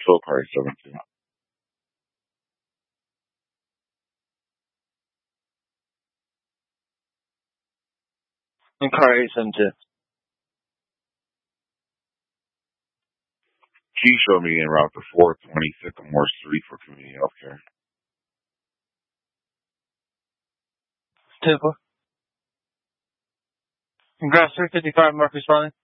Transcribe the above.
fill car 17. And car 872. Can you show me in route to 420 Sycamore Street for community health care? 2-4. Grass 355, Murphy's running.